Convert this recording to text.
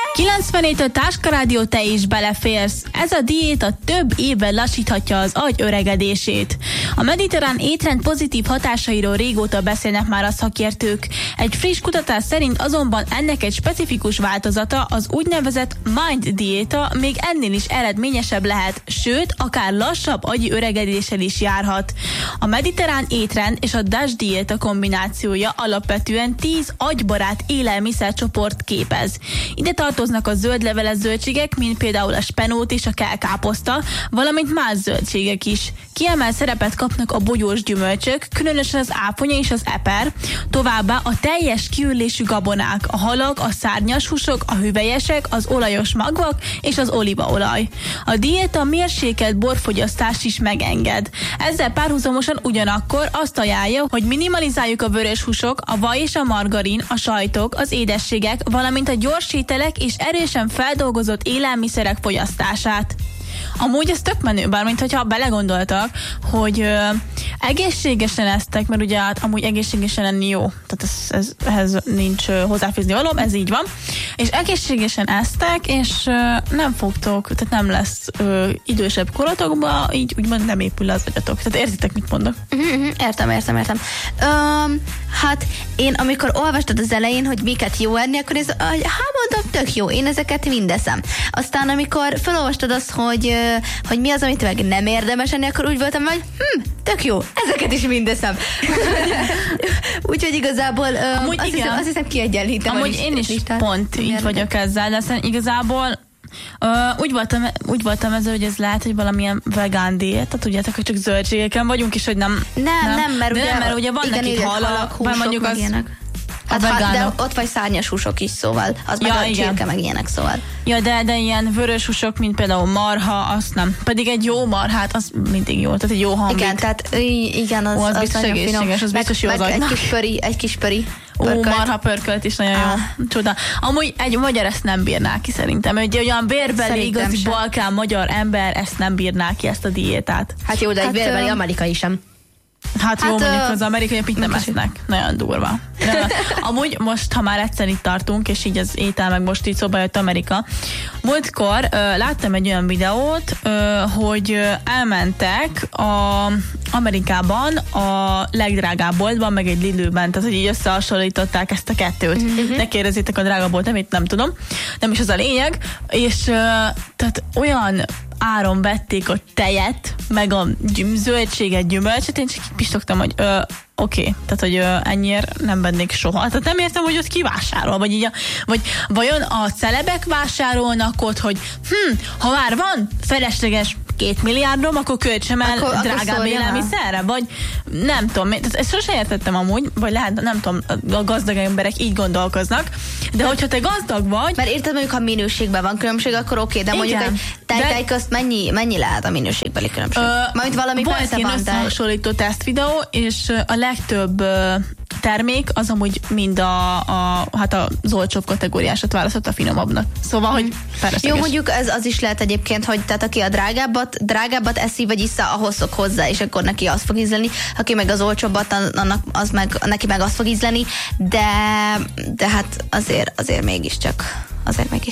97 Táska Rádió, te is beleférsz. Ez a diéta több évvel lassíthatja az agy öregedését. A mediterrán étrend pozitív hatásairól régóta beszélnek már a szakértők. Egy friss kutatás szerint azonban ennek egy specifikus változata, az úgynevezett MIND diéta még ennél is eredményesebb lehet, sőt, akár lassabb agyi öregedéssel is járhat. A mediterrán étrend és a DASH diéta kombinációja alapvetően 10 agybarát élelmiszercsoport képez. Ide tartoznak a zöldleveles zöldségek, mint például a spenót és a kelkáposzta, valamint más zöldségek is. Kiemelt szerepet kapnak a bogyós gyümölcsök, különösen az áponya és az eper, továbbá a teljes kiürlésű gabonák, a halak, a szárnyas húsok, a hüvelyesek, az olajos magvak és az olívaolaj. A diéta mérsékelt borfogyasztást is megenged. Ezzel párhuzamosan ugyanakkor azt ajánlja, hogy minimalizáljuk a vörös húsok, a vaj és a margarin, a sajtok, az édességek, valamint a gyors ételek és erősen feldolgozott élelmiszerek fogyasztását. Amúgy ez tök menő, bármint hogyha belegondoltak, hogy egészségesen esztek, mert ugye amúgy egészségesen lenni jó. Tehát ehhez nincs hozzáfűzni valóm, ez így van. És egészségesen esztek, és nem fogtok, tehát nem lesz idősebb korotokban, így úgymond nem épül az agyatok. Tehát értitek, mit mondok? Értem. Hát én amikor olvastad az elején, hogy miket jó enni, akkor mondom, tök jó, én ezeket mind eszem. Aztán amikor felolvastad azt, hogy mi az, amit meg nem érdemes enni, akkor úgy voltam, hogy tök jó, ezeket is mind eszem. Úgyhogy igazából azt hiszem kiegyenlítem. Amúgy én is pont így vagyok ezzel, de aztán igazából úgy voltam ezzel, hogy ez lehet, hogy valamilyen vegán diéta, tudjátok, hogy csak zöldségeken vagyunk, és hogy nem, mert ugye vannak itt halak, mondjuk az ilyenek. De ott vagy szárnyas húsok is, szóval az meg a csirke, meg ilyenek, szóval. Ja, de ilyen vörös húsok, mint például marha, azt nem. Pedig egy jó marhát, az mindig jó, tehát egy jó hambit. Igen, tehát igen, az biztos egészséges, az biztos jó az agynak. Egy kis pöri. Marha pörkölt is nagyon jó. Csoda. Amúgy egy magyar ezt nem bírná ki szerintem. Egy olyan vérbeli igazi balkán magyar ember ezt nem bírná ki, ezt a diétát. Hát jó, de egy vérbeli amerikai sem. Hát jó, mondjuk az amerikaiak mit nem esznek. Nagyon durva. Amúgy most, ha már egyszer itt tartunk, és így az étel meg most így szóba jött Amerika. Múltkor láttam egy olyan videót, hogy elmentek Amerikában a legdrágább boltban, meg egy Lidlben, tehát hogy így összehasonlították ezt a kettőt. Ne kérdezzétek a drága bolt, amit nem tudom. Nem is az a lényeg. És tehát olyan áron vették a tejet, meg a zöldséget, gyümölcsöt, én csak pistogtam, hogy oké, tehát hogy ennyire nem vennék soha. Tehát nem értem, hogy ott ki vásárol, vagy vajon a celebek vásárolnak ott, hogy ha már van felesleges 2 milliárdom, akkor költsem el drágább élelmiszerre, vagy nem tudom, ezt sosem értettem amúgy, vagy lehet, nem tudom, a gazdag emberek így gondolkoznak, de hogyha te gazdag vagy... Mert érted, mondjuk, ha minőségben van különbség, akkor oké, de mondjuk egy tej közt mennyi lehet a minőségbeli különbség? Majd valami persze van. Volt összehasonlító teszt videó, és a legtöbb termék az amúgy mind az olcsóbb kategóriásat választott a finomabbnak. Szóval, hogy felesleges. Jó, mondjuk az is lehet egyébként, hogy tehát aki a drágábbat eszi, vagy issza, ahhoz szok hozzá, és akkor neki az fog ízleni, aki meg az olcsóbbat, neki meg az fog ízleni, de hát azért mégiscsak